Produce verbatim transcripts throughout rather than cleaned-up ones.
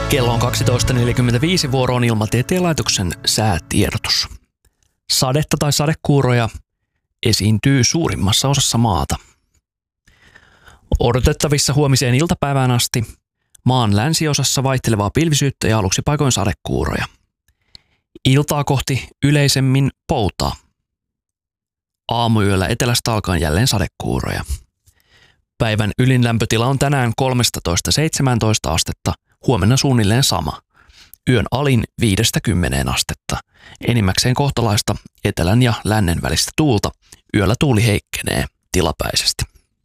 Kello on kaksitoista neljäkymmentäviisi, vuoroon Ilmatieteen laitoksen säätiedotus. Sadetta tai sadekuuroja esiintyy suurimmassa osassa maata. Odotettavissa huomiseen iltapäivään asti maan länsiosassa vaihtelevaa pilvisyyttä ja aluksi paikoin sadekuuroja. Iltaa kohti yleisemmin poutaa. Aamuyöllä etelästä alkaen jälleen sadekuuroja. Päivän ylin lämpötila on tänään kolmetoista seitsemäntoista astetta, huomenna suunnilleen sama. Yön alin viidestä kymmeneen astetta. Enimmäkseen kohtalaista etelän ja lännen välistä tuulta. Yöllä tuuli heikkenee tilapäisesti.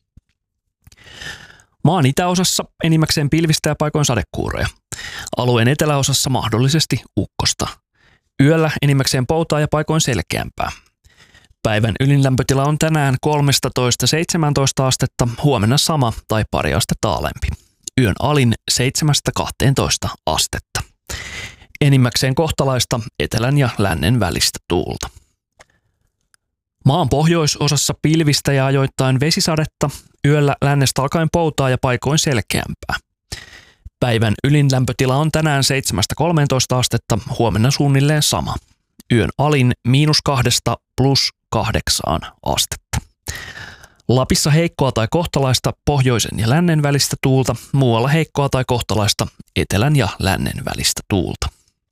Maan itäosassa enimmäkseen pilvistä ja paikoin sadekuuroja. Alueen eteläosassa mahdollisesti ukkosta. Yöllä enimmäkseen poutaa ja paikoin selkeämpää. Päivän ylin lämpötila on tänään kolmetoista seitsemäntoista astetta, huomenna sama tai pari astetta alempi. Yön alin seitsemästä kahteentoista astetta. Enimmäkseen kohtalaista etelän ja lännen välistä tuulta. Maan pohjoisosassa pilvistä ja ajoittain vesisadetta, yöllä lännestä alkaen poutaa ja paikoin selkeämpää. Päivän ylin lämpötila on tänään seitsemästä kolmeentoista astetta, huomenna suunnilleen sama. Yön alin miinus kahdesta plus kahdeksaan astetta. Lapissa heikkoa tai kohtalaista pohjoisen ja lännen välistä tuulta, muualla heikkoa tai kohtalaista etelän ja lännen välistä tuulta.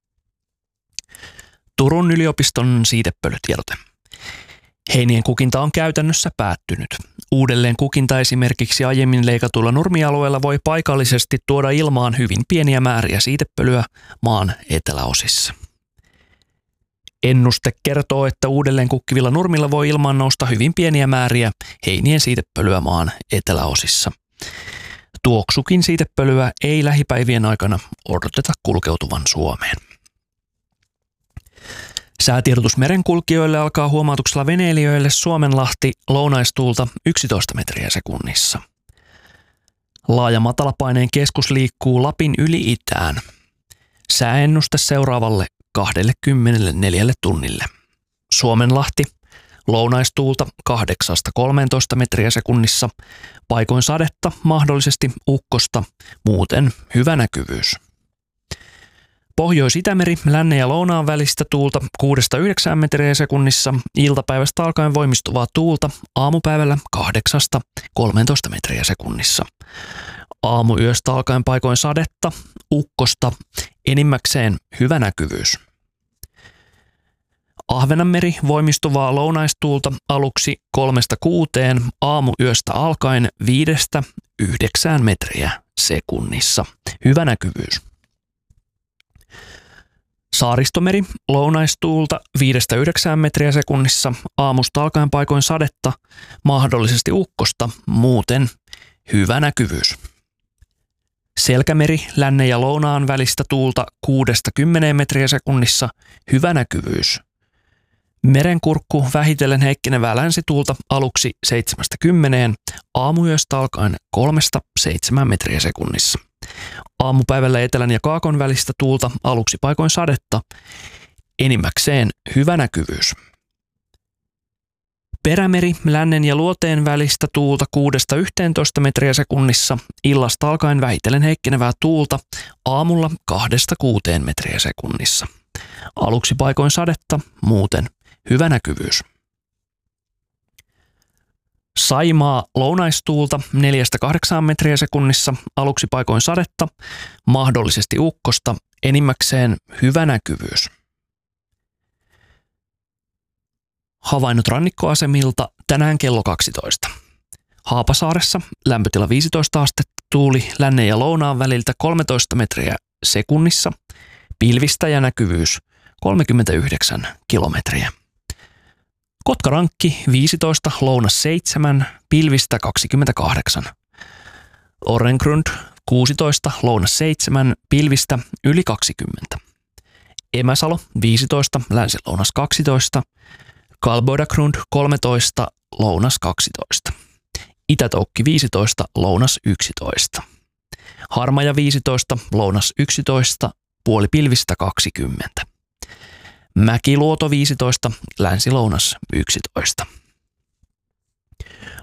Turun yliopiston siitepölytiedote. Heinien kukinta on käytännössä päättynyt. Uudelleen kukinta esimerkiksi aiemmin leikatuilla nurmialueilla voi paikallisesti tuoda ilmaan hyvin pieniä määriä siitepölyä maan eteläosissa. Ennuste kertoo, että uudelleen kukkivilla nurmilla voi ilmaan nousta hyvin pieniä määriä heinien siitepölyä maan eteläosissa. Tuoksukin siitepölyä ei lähipäivien aikana odoteta kulkeutuvan Suomeen. Säätiedotus merenkulkijoille alkaa huomautuksella veneilijöille Suomenlahti lounaistuulta yksitoista metriä sekunnissa. Laaja matalapaineen keskus liikkuu Lapin yli itään. Sääennuste seuraavalle kaksikymmentäneljä tunnille. Suomenlahti lounaistuulta kahdeksasta kolmeentoista metriä sekunnissa, paikoin sadetta, mahdollisesti ukkosta, muuten hyvä näkyvyys. Pohjois-Itämeri lännen ja lounaan välistä tuulta kuudesta yhdeksään metriä sekunnissa, iltapäivästä alkaen voimistuvaa tuulta aamupäivällä kahdeksasta kolmeentoista metriä sekunnissa. Aamuyöstä alkaen paikoin sadetta, ukkosta, enimmäkseen hyvä näkyvyys. Ahvenanmeri voimistuvaa lounaistuulta aluksi kolmesta kuuteen, aamuyöstä alkaen viidestä yhdeksään metriä sekunnissa. Hyvä näkyvyys. Saaristomeri lounaistuulta viidestä yhdeksään metriä sekunnissa, aamusta alkaen paikoin sadetta, mahdollisesti ukkosta, muuten hyvä näkyvyys. Selkämeri lännen ja lounaan välistä tuulta kuudesta kymmeneen metriä sekunnissa, hyvä näkyvyys. Merenkurkku vähitellen heikkenevää länsituulta aluksi seitsemästä kymmeneen, aamuyöstä alkaen kolmesta seitsemään metriä sekunnissa. Aamupäivällä etelän ja kaakon välistä tuulta aluksi paikoin sadetta, enimmäkseen hyvä näkyvyys. Perämeri lännen ja luoteen välistä tuulta kuudesta yhteentoista metriä sekunnissa, illasta alkaen vähitellen heikkenevää tuulta aamulla kahdesta kuuteen metriä sekunnissa. Aluksi paikoin sadetta, muuten hyvä näkyvyys. Saimaa lounaistuulta neljästä kahdeksaan metriä sekunnissa, aluksi paikoin sadetta, mahdollisesti ukkosta, enimmäkseen hyvä näkyvyys. Havainnot rannikkoasemilta tänään kello kaksitoista. Haapasaaressa lämpötila viisitoista astetta, tuuli lännen ja lounaan väliltä kolmetoista metriä sekunnissa, pilvistä ja näkyvyys kolmekymmentäyhdeksän kilometriä. Kotkarankki viisitoista, lounas seitsemän, pilvistä kaksikymmentäkahdeksan. Orrengrund kuusitoista, lounas seitsemän, pilvistä yli kaksikymmentä. Emäsalo viisitoista, länsi-lounas kaksitoista. Kalbodagrund kolmetoista, lounas kaksitoista. Itätoukki viisitoista, lounas yksitoista. Harmaja viisitoista, lounas yksitoista, puoli pilvistä kaksikymmentä. Mäkiluoto viisitoista, länsi-lounas yksitoista.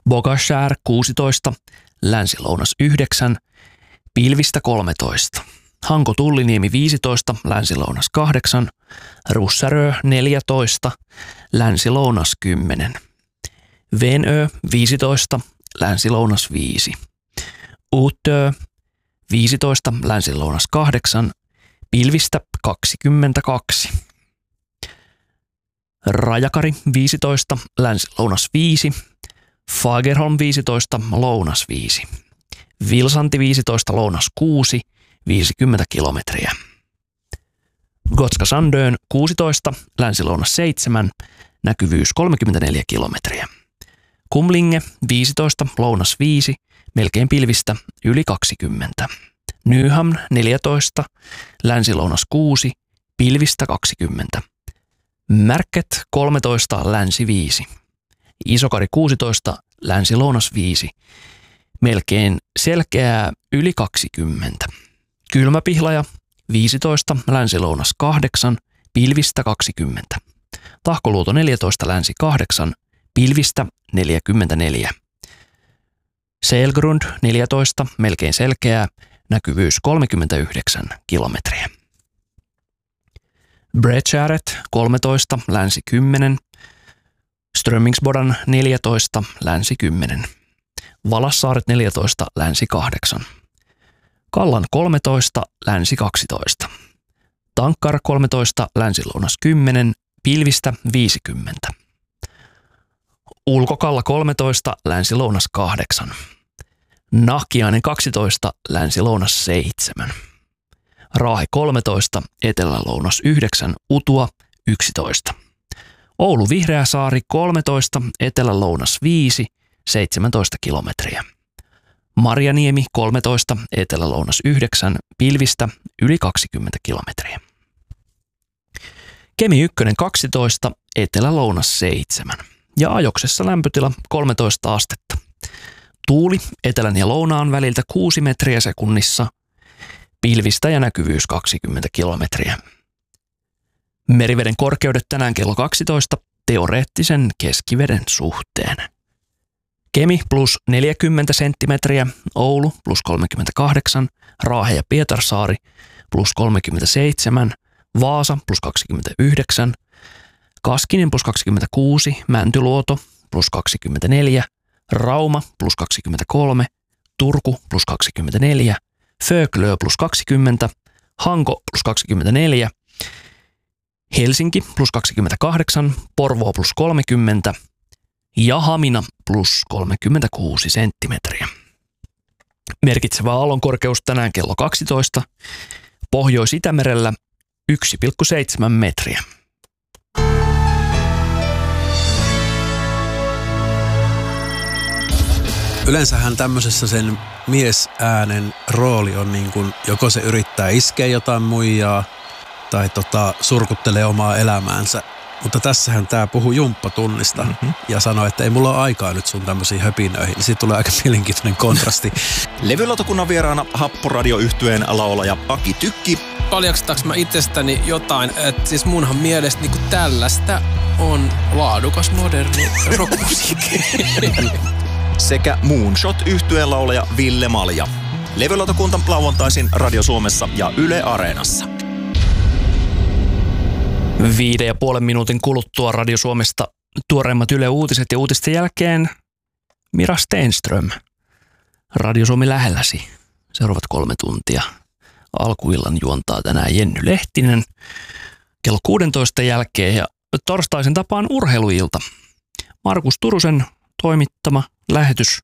Bogashär kuusitoista, länsi-lounas yhdeksän, pilvistä kolmetoista. Hanko Tulliniemi viisitoista, länsi-lounas kahdeksan, Russärö neljätoista, länsi-lounas kymmenen, Venö viisitoista, länsi-lounas viisi, Uutö viisitoista, länsi-lounas kahdeksan, pilvistä kaksikymmentäkaksi, Rajakari viisitoista, länsi-lounas viisi, Fagerholm viisitoista, lounas viisi, Vilsanti viisitoista, lounas kuusi, viisikymmentä kilometriä. Gotska Sandön kuusitoista, länsi-lounas seitsemän, näkyvyys kolmekymmentäneljä kilometriä. Kumlinge viisitoista, lounas viisi, melkein pilvistä yli kaksikymmentä. Nyhamn neljätoista, länsi-lounas kuusi, pilvistä kaksikymmentä. Märket kolmetoista, länsi viisi. Isokari kuusitoista, länsi-lounas viisi, melkein selkeää yli kaksikymmentä. Kylmäpihlaja viisitoista, länsi-lounas kahdeksan, pilvistä kaksikymmentä. Tahkoluoto neljätoista, länsi kahdeksan, pilvistä neljäkymmentäneljä. Selgrund neljätoista, melkein selkeää, näkyvyys kolmekymmentäyhdeksän kilometriä. Bredskäret kolmetoista, länsi kymmenen, Strömingsbodan neljätoista, länsi kymmenen, Valassaaret neljätoista, länsi kahdeksan, Kallan kolmetoista, länsi kaksitoista, Tankkar kolmetoista, länsi-lounas kymmenen, pilvistä viisikymmentä, Ulkokalla kolmetoista, länsi-lounas kahdeksan, Nahkiainen kaksitoista, länsi-lounas seitsemän, Raahe kolmetoista, etelä-lounas yhdeksän, Utua yksitoista, Oulu Vihreäsaari kolmetoista, etelä-lounas viisi, seitsemäntoista kilometriä. Marjaniemi kolmetoista, etelä-lounas yhdeksän, pilvistä yli kaksikymmentä kilometriä. Kemi ykkönen kaksitoista, etelä-lounas seitsemän ja Ajoksessa lämpötila kolmetoista astetta. Tuuli etelän ja lounaan väliltä kuusi metriä sekunnissa, pilvistä ja näkyvyys kaksikymmentä kilometriä. Meriveden korkeudet tänään kello kaksitoista teoreettisen keskiveden suhteen. Kemi plus neljäkymmentä senttimetriä, Oulu plus kolmekymmentäkahdeksan, Raahe ja Pietarsaari plus kolmekymmentäseitsemän, Vaasa plus kaksikymmentäyhdeksän, Kaskinen plus kaksikymmentäkuusi, Mäntyluoto plus kaksikymmentäneljä, Rauma plus kaksikymmentäkolme, Turku plus kaksikymmentäneljä, Föglö plus kaksikymmentä, Hanko plus kaksikymmentäneljä, Helsinki plus kaksikymmentäkahdeksan, Porvoo plus kolmekymmentä ja Hamina plus kolmekymmentäkuusi senttimetriä. Merkitsevä aallonkorkeus tänään kello kaksitoista, Pohjois-Itämerellä yksi pilkku seitsemän metriä. Yleensähän tämmöisessä sen miesäänen rooli on niin kuin, joko se yrittää iskeä jotain muijaa tai tota, surkuttelee omaa elämäänsä. Mutta tässähän tää puhuu jumppatunnista mm-hmm. ja sanoo, että ei mulla ole aikaa nyt sun tämmöisiin höpinöihin. Niin siitä tulee aika mielenkiintoinen kontrasti. Levylautakunnan vieraana Happoradio-yhtyeen laulaja Aki Tykki. Paljastaks mä itsestäni jotain, että siis munhan mielestä niinku tällaista on laadukas moderni rockmusiikki. Sekä Moonshot-yhtyeen laulaja Ville Malja. Levylautakunta lauantaisin Radio Suomessa ja Yle Areenassa. Viiden ja puolen minuutin kuluttua Radio Suomesta tuoreimmat Yle Uutiset ja uutisten jälkeen Mira Stenström. Radio Suomi lähelläsi. Seuraavat kolme tuntia. Alkuillan juontaa tänään Jenny Lehtinen kello kuusitoista jälkeen ja torstaisen tapaan urheiluilta. Markus Turusen toimittama lähetys.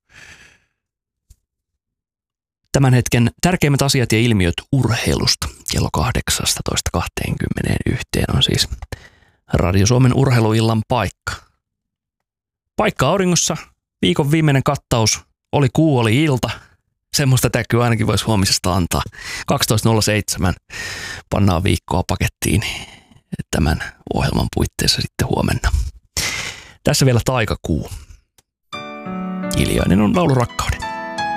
Tämän hetken tärkeimmät asiat ja ilmiöt urheilusta kello kahdeksastatoista kaksikymmentäyksi on siis Radio Suomen urheiluillan paikka. Paikka auringossa, viikon viimeinen kattaus, oli kuu, oli ilta. Semmoista täkyä ainakin voisi huomisesta antaa. kaksitoista nolla seitsemän pannaan viikkoa pakettiin tämän ohjelman puitteissa sitten huomenna. Tässä vielä taikakuu. Hiljainen on laulu rakkauden.